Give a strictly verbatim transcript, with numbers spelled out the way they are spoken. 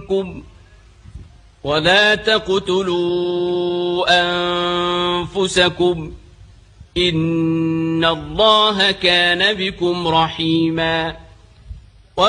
منكم ولا تقتلوا أنفسكم إن الله كان بكم رحيما